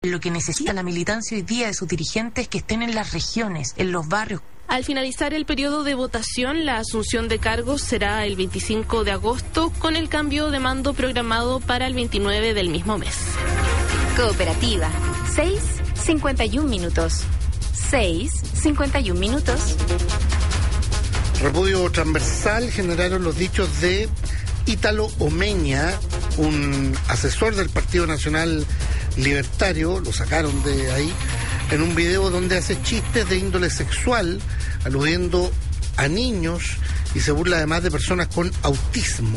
Lo que necesita la militancia hoy día de sus dirigentes es que estén en las regiones, en los barrios. Al finalizar el periodo de votación, la asunción de cargos será el 25 de agosto, con el cambio de mando programado para el 29 del mismo mes. Cooperativa, 6:51 minutos. 6:51 minutos. Repudio transversal generaron los dichos de Ítalo Omeña, un asesor del Partido Nacional Libertario, lo sacaron de ahí, en un video donde hace chistes de índole sexual, aludiendo a niños y se burla además de personas con autismo.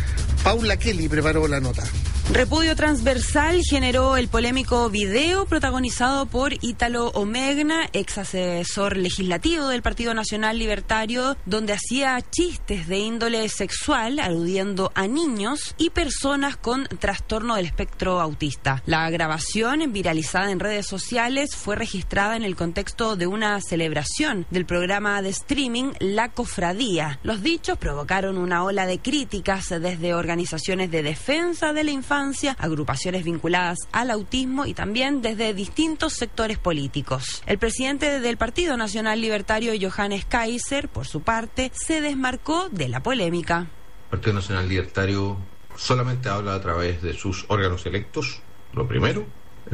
Paula Kelly preparó la nota. Repudio transversal generó el polémico video protagonizado por Ítalo Omeña, ex asesor legislativo del Partido Nacional Libertario, donde hacía chistes de índole sexual aludiendo a niños y personas con trastorno del espectro autista. La grabación, viralizada en redes sociales, fue registrada en el contexto de una celebración del programa de streaming La Cofradía. Los dichos provocaron una ola de críticas desde organizaciones de defensa de la infancia, agrupaciones vinculadas al autismo y también desde distintos sectores políticos. El presidente del Partido Nacional Libertario, Johannes Kaiser, por su parte, se desmarcó de la polémica. El Partido Nacional Libertario solamente habla a través de sus órganos electos, lo primero,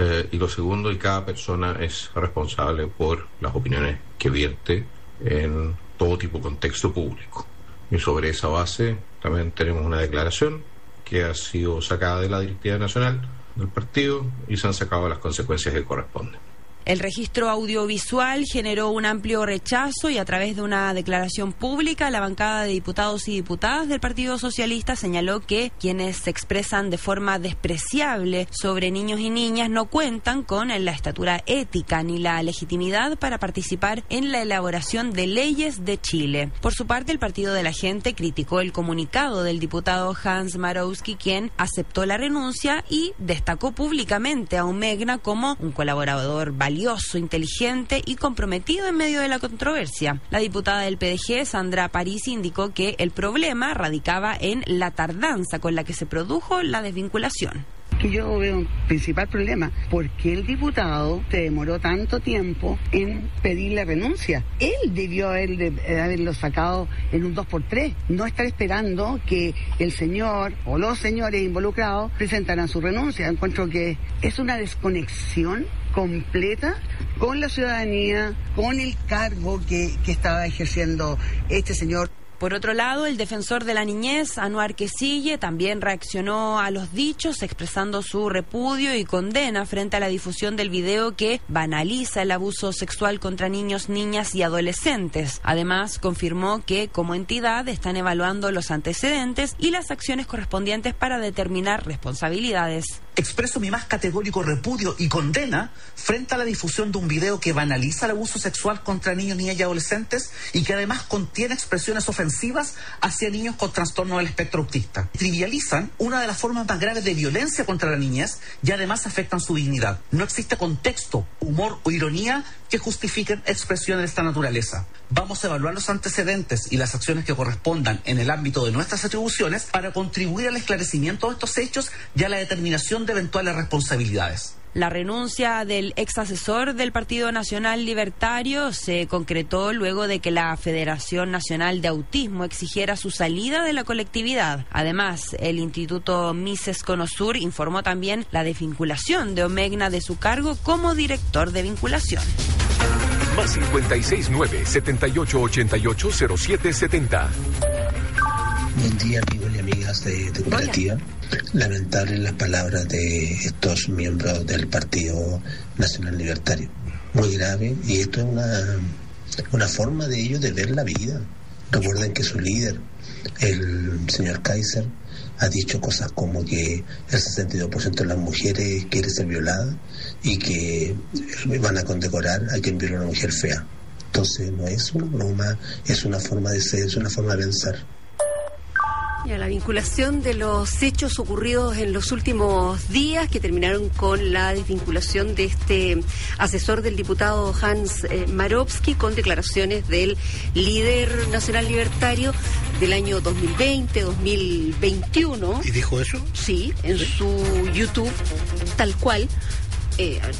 y lo segundo, y cada persona es responsable por las opiniones que vierte en todo tipo de contexto público. Y sobre esa base también tenemos una declaración que ha sido sacada de la directiva nacional del partido y se han sacado las consecuencias que corresponden. El registro audiovisual generó un amplio rechazo y a través de una declaración pública, la bancada de diputados y diputadas del Partido Socialista señaló que quienes se expresan de forma despreciable sobre niños y niñas no cuentan con la estatura ética ni la legitimidad para participar en la elaboración de leyes de Chile. Por su parte, el Partido de la Gente criticó el comunicado del diputado Hans Marowski, quien aceptó la renuncia y destacó públicamente a Omeña como un colaborador valioso, inteligente y comprometido en medio de la controversia. La diputada del PDG, Sandra Parisi, indicó que el problema radicaba en la tardanza con la que se produjo la desvinculación. Que yo veo un principal problema, ¿por qué el diputado se demoró tanto tiempo en pedir la renuncia? Él debió haberlo sacado en un 2x3, no estar esperando que el señor o los señores involucrados presentaran su renuncia. Encuentro que es una desconexión completa con la ciudadanía, con el cargo que estaba ejerciendo este señor. Por otro lado, el defensor de la niñez, Anuar Quesille, también reaccionó a los dichos expresando su repudio y condena frente a la difusión del video que banaliza el abuso sexual contra niños, niñas y adolescentes. Además, confirmó que como entidad están evaluando los antecedentes y las acciones correspondientes para determinar responsabilidades. Expreso mi más categórico repudio y condena frente a la difusión de un video que banaliza el abuso sexual contra niños, niñas y adolescentes y que además contiene expresiones ofensivas hacia niños con trastorno del espectro autista. Trivializan una de las formas más graves de violencia contra la niñez y además afectan su dignidad. No existe contexto, humor o ironía que justifiquen expresiones de esta naturaleza. Vamos a evaluar los antecedentes y las acciones que correspondan en el ámbito de nuestras atribuciones para contribuir al esclarecimiento de estos hechos y a la determinación de eventuales responsabilidades. La renuncia del ex asesor del Partido Nacional Libertario se concretó luego de que la Federación Nacional de Autismo exigiera su salida de la colectividad. Además, el Instituto Mises Conosur informó también la desvinculación de Omeña de su cargo como director de vinculación. Más 569-7888-0770. Buen día, amigos y amigas de Cooperativa. Hola. Lamentable las palabras de estos miembros del Partido Nacional Libertario. Muy grave, y esto es una forma de ellos de ver la vida. Recuerden que su líder, el señor Kaiser, ha dicho cosas como que el 62% de las mujeres quiere ser violada y que van a condecorar a quien viola a una mujer fea. Entonces no es una broma, es una forma de ser, es una forma de pensar. Y a la vinculación de los hechos ocurridos en los últimos días que terminaron con la desvinculación de este asesor del diputado Hans Marowski con declaraciones del líder nacional libertario del año 2020, 2021. ¿Y dijo eso? Sí, en su YouTube, tal cual.